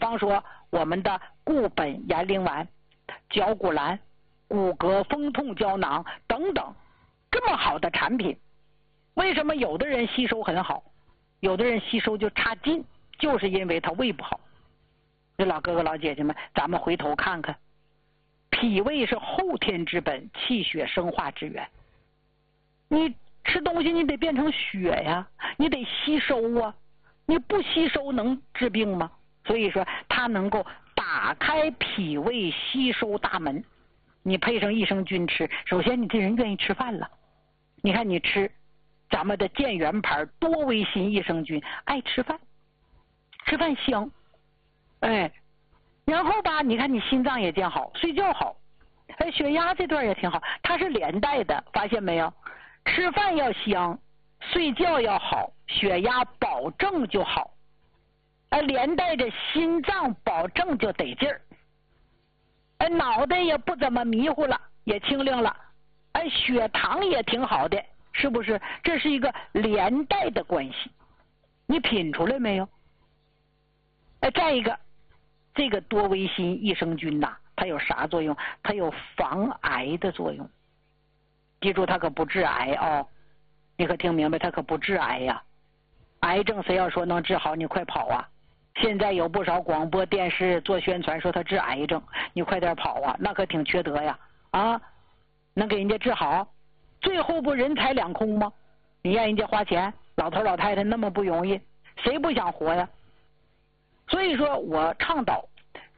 方说我们的固本延龄丸、绞骨蓝、骨骼风痛胶囊等等，这么好的产品，为什么有的人吸收很好，有的人吸收就差劲？就是因为他胃不好。这老哥哥老姐姐们，咱们回头看看，脾胃是后天之本，气血生化之源。你吃东西你得变成血呀，你得吸收啊，你不吸收能治病吗？所以说它能够打开脾胃吸收大门。你配上益生菌吃，首先你这人愿意吃饭了。你看你吃咱们的健元牌多维新益生菌，爱吃饭，吃饭香，哎，然后吧，你看你心脏也健好，睡觉好，哎，血压这段也挺好，它是连带的，发现没有？吃饭要香，睡觉要好，血压保证就好，哎，连带着心脏保证就得劲儿，哎，脑袋也不怎么迷糊了，也清亮了，哎，血糖也挺好的，是不是？这是一个连带的关系，你品出来没有？哎，再一个，这个多维新益生菌呐，它有啥作用？它有防癌的作用。记住，它可不致癌哦，你可听明白？它可不致癌呀。癌症谁要说能治好，你快跑啊！现在有不少广播电视做宣传说它治癌症，你快点跑啊！那可挺缺德呀！啊，能给人家治好，最后不人财两空吗？你让人家花钱，老头老太太那么不容易，谁不想活呀？所以说我倡导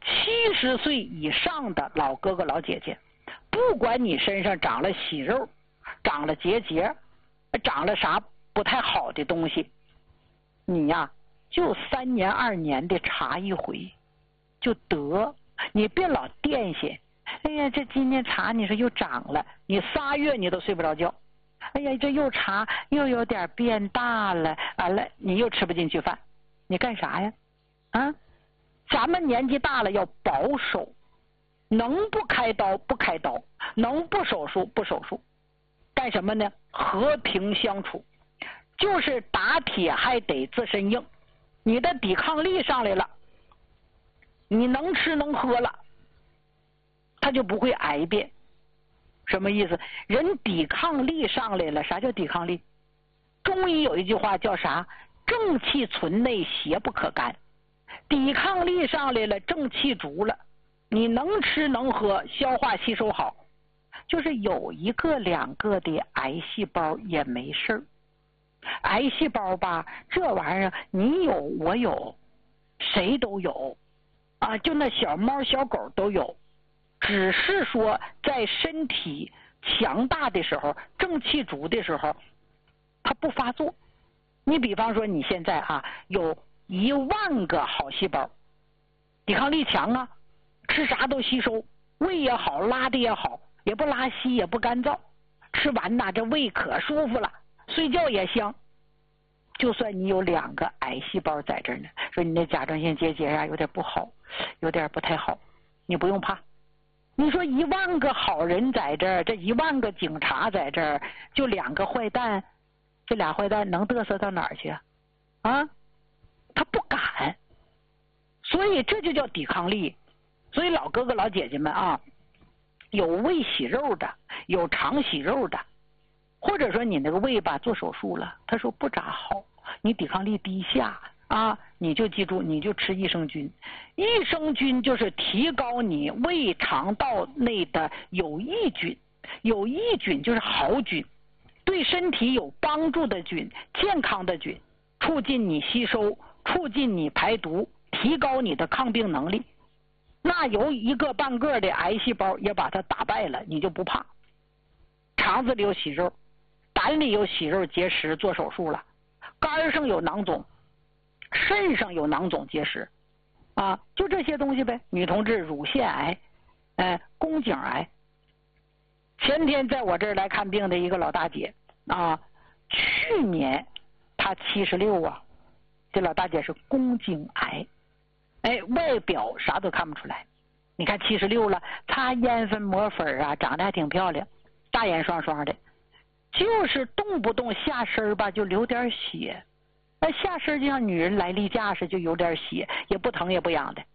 70岁以上的老哥哥老姐姐，不管你身上长了息肉，长了结节，长了啥不太好的东西，你呀就3年2年的查一回就得，你别老惦记。哎呀，这今年查你说又长了，你3月你都睡不着觉。哎呀，这又查又有点变大了，完了你又吃不进去饭，你干啥呀？啊，咱们年纪大了要保守，能不开刀不开刀，能不手术不手术，干什么呢？和平相处，就是打铁还得自身硬，你的抵抗力上来了，你能吃能喝了，他就不会癌变。什么意思？人抵抗力上来了，啥叫抵抗力？中医有一句话叫啥？正气存内，邪不可干。抵抗力上来了，正气足了，你能吃能喝，消化吸收好，就是有1个2个的癌细胞也没事儿。癌细胞吧，这玩意儿你有我有，谁都有啊，就那小猫小狗都有，只是说在身体强大的时候，正气足的时候，它不发作。你比方说你现在啊有10000个好细胞，抵抗力强啊，吃啥都吸收，胃也好，拉的也好，也不拉稀也不干燥，吃完呐这胃可舒服了，睡觉也香。就算你有2个癌细胞在这儿呢，说你那甲状腺结节啊有点不好，有点不太好，你不用怕。你说10000个好人在这儿，这10000个警察在这儿，就2个坏蛋，这俩坏蛋能嘚瑟到哪儿去啊？啊，他不敢，所以这就叫抵抗力。所以老哥哥老姐姐们啊，有胃息肉的，有肠息肉的，或者说你那个胃吧做手术了，他说不咋好，你抵抗力低下啊，你就记住，你就吃益生菌。益生菌就是提高你胃肠道内的有益菌，有益菌就是好菌，对身体有帮助的菌，健康的菌，促进你吸收，促进你排毒，提高你的抗病能力。那有1个半个的癌细胞也把它打败了，你就不怕。肠子里有息肉，胆里有息肉结石做手术了，肝上有囊肿，肾上有囊肿结石啊，就这些东西呗。女同志乳腺癌，宫颈癌。前天在我这儿来看病的一个老大姐啊，去年她76啊，这老大姐是宫颈癌，外表啥都看不出来。你看76了，擦烟粉抹粉啊，长得还挺漂亮，大眼双双的，就是动不动下身吧就流点血，下身就像女人来例假似的，就有点血，也不疼也不痒的。